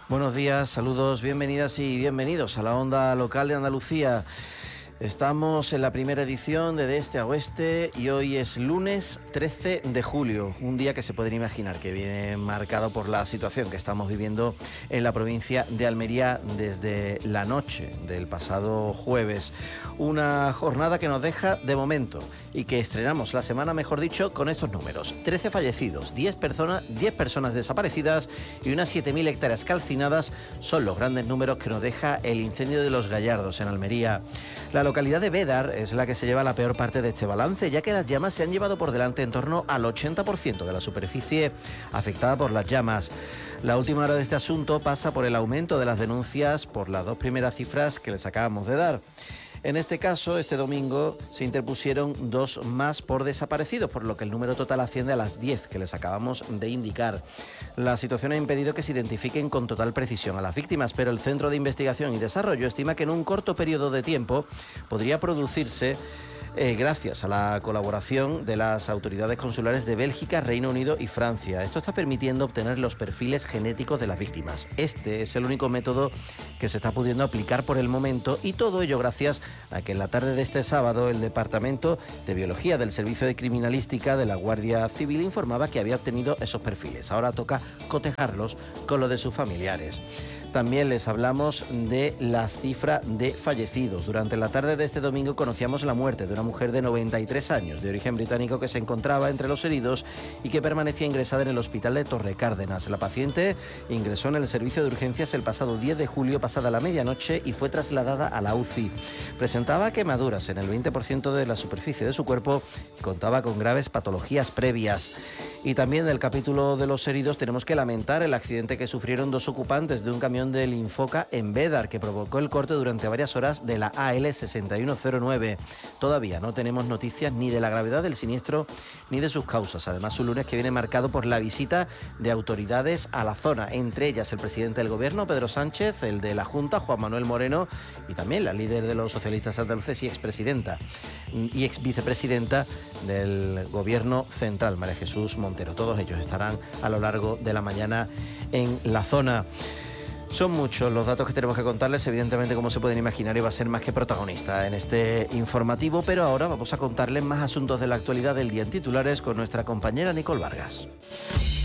Buenos días, saludos, bienvenidas y bienvenidos a la Onda Local de Andalucía. Estamos en la primera edición de Este a Oeste y hoy es lunes 13 de julio, un día que se pueden imaginar que viene marcado por la situación que estamos viviendo en la provincia de Almería desde la noche del pasado jueves. Una jornada que nos deja de momento y que estrenamos la semana, mejor dicho, con estos números: 13 fallecidos, 10 personas desaparecidas y unas 7.000 hectáreas calcinadas son los grandes números que nos deja el incendio de Los Gallardos en Almería. La localidad de Bédar es la que se lleva la peor parte de este balance, ya que las llamas se han llevado por delante en torno al 80% de la superficie afectada por las llamas. La última hora de este asunto pasa por el aumento de las denuncias por las dos primeras cifras que les acabamos de dar. En este caso, este domingo se interpusieron 2 más por desaparecidos, por lo que el número total asciende a las 10 que les acabamos de indicar. La situación ha impedido que se identifiquen con total precisión a las víctimas, pero el Centro de Investigación y Desarrollo estima que en un corto periodo de tiempo podría producirse gracias a la colaboración de las autoridades consulares de Bélgica, Reino Unido y Francia. Esto está permitiendo obtener los perfiles genéticos de las víctimas. Este es el único método que se está pudiendo aplicar por el momento, y todo ello gracias a que en la tarde de este sábado el Departamento de Biología del Servicio de Criminalística de la Guardia Civil informaba que había obtenido esos perfiles. Ahora toca cotejarlos con los de sus familiares. También les hablamos de la cifra de fallecidos. Durante la tarde de este domingo conocíamos la muerte de una mujer de 93 años, de origen británico, que se encontraba entre los heridos y que permanecía ingresada en el hospital de Torrecárdenas. La paciente ingresó en el servicio de urgencias el pasado 10 de julio, pasada la medianoche, y fue trasladada a la UCI. Presentaba quemaduras en el 20% de la superficie de su cuerpo y contaba con graves patologías previas. Y también del capítulo de los heridos tenemos que lamentar el accidente que sufrieron 2 ocupantes de un camión del Infoca en Bédar, que provocó el corte durante varias horas de la AL 6109. Todavía no tenemos noticias ni de la gravedad del siniestro ni de sus causas. Además, un lunes que viene marcado por la visita de autoridades a la zona, entre ellas el presidente del Gobierno, Pedro Sánchez, el de la Junta, Juan Manuel Moreno, y también la líder de los socialistas andaluces y expresidenta y exvicepresidenta del Gobierno central, María Jesús Montero. Todos ellos estarán a lo largo de la mañana en la zona. Son muchos los datos que tenemos que contarles, evidentemente, como se pueden imaginar, y va a ser más que protagonista en este informativo, pero ahora vamos a contarles más asuntos de la actualidad del día en titulares con nuestra compañera Nicole Vargas.